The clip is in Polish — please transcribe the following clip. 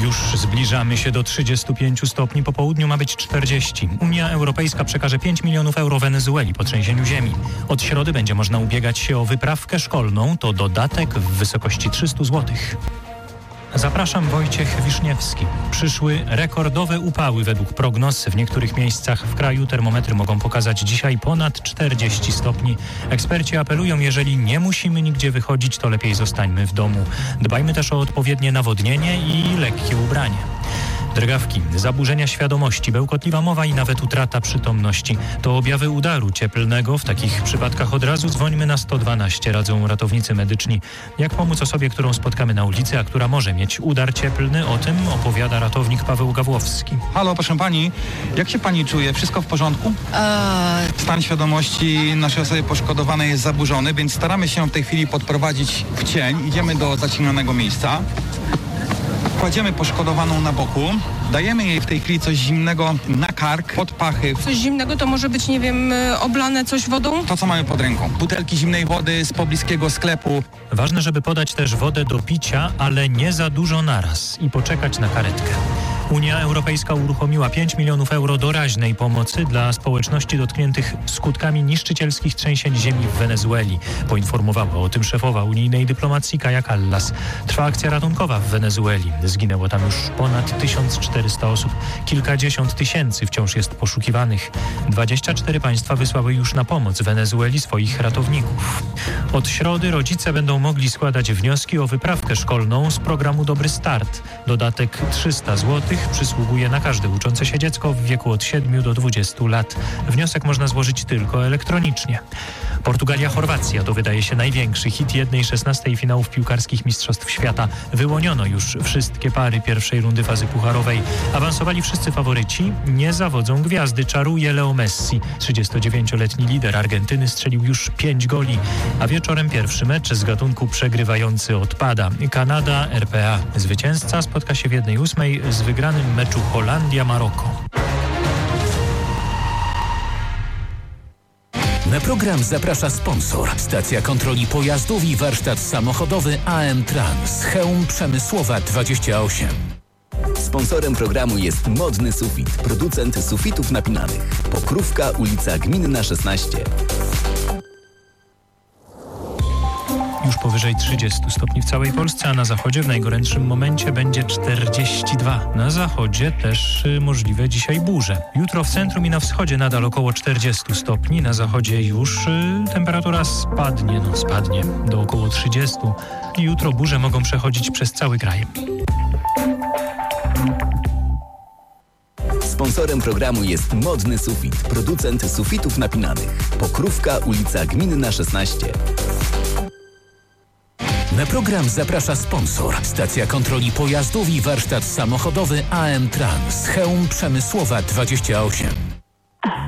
Już zbliżamy się do 35 stopni, po południu ma być 40. Unia Europejska przekaże 5 milionów euro Wenezueli po trzęsieniu ziemi. Od środy będzie można ubiegać się o wyprawkę szkolną, to dodatek w wysokości 300 zł. Zapraszam, Wojciech Wiszniewski. Przyszły rekordowe upały według prognoz. W niektórych miejscach w kraju termometry mogą pokazać dzisiaj ponad 40 stopni. Eksperci apelują, jeżeli nie musimy nigdzie wychodzić, to lepiej zostańmy w domu. Dbajmy też o odpowiednie nawodnienie i lekkie ubranie. Drgawki, zaburzenia świadomości, bełkotliwa mowa i nawet utrata przytomności. To objawy udaru cieplnego. W takich przypadkach od razu dzwońmy na 112, radzą ratownicy medyczni. Jak pomóc osobie, którą spotkamy na ulicy, a która może mieć udar cieplny? O tym opowiada ratownik Paweł Gawłowski. Halo, proszę pani, jak się pani czuje? Wszystko w porządku? Stan świadomości naszej osoby poszkodowanej jest zaburzony, więc staramy się w tej chwili podprowadzić w cień. Idziemy do zacienionego miejsca. Kładziemy poszkodowaną na boku, dajemy jej w tej chwili coś zimnego na kark, pod pachy. Coś zimnego to może być, nie wiem, oblane coś wodą? To, co mamy pod ręką. Butelki zimnej wody z pobliskiego sklepu. Ważne, żeby podać też wodę do picia, ale nie za dużo naraz i poczekać na karetkę. Unia Europejska uruchomiła 5 milionów euro doraźnej pomocy dla społeczności dotkniętych skutkami niszczycielskich trzęsień ziemi w Wenezueli. Poinformowała o tym szefowa unijnej dyplomacji Kaja Kallas. Trwa akcja ratunkowa w Wenezueli. Zginęło tam już ponad 1400 osób. Kilkadziesiąt tysięcy wciąż jest poszukiwanych. 24 państwa wysłały już na pomoc Wenezueli swoich ratowników. Od środy rodzice będą mogli składać wnioski o wyprawkę szkolną z programu Dobry Start. Dodatek 300 zł przysługuje na każde uczące się dziecko w wieku od 7 do 20 lat. Wniosek można złożyć tylko elektronicznie. Portugalia-Chorwacja to wydaje się największy hit 1/16 finałów piłkarskich Mistrzostw Świata. Wyłoniono już wszystkie pary pierwszej rundy fazy pucharowej. Awansowali wszyscy faworyci. Nie zawodzą gwiazdy. Czaruje Leo Messi. 39-letni lider Argentyny strzelił już 5 goli. A wieczorem pierwszy mecz z gatunku przegrywający odpada. Kanada-RPA. Zwycięzca spotka się w 1/8 z wygranym meczu Holandia-Maroko. Na program zaprasza sponsor. Stacja kontroli pojazdów i warsztat samochodowy AM Trans. Chełm Przemysłowa 28. Sponsorem programu jest Modny Sufit, producent sufitów napinanych. Pokrówka, ulica Gminna 16. Już powyżej 30 stopni w całej Polsce, a na zachodzie w najgorętszym momencie będzie 42. Na zachodzie też możliwe dzisiaj burze. Jutro w centrum i na wschodzie nadal około 40 stopni. Na zachodzie już temperatura spadnie do około 30. I jutro burze mogą przechodzić przez cały kraj. Sponsorem programu jest Modny Sufit, producent sufitów napinanych. Pokrówka, ulica Gminna 16. Na program zaprasza sponsor. Stacja kontroli pojazdów i warsztat samochodowy AM Trans. Chełm Przemysłowa 28.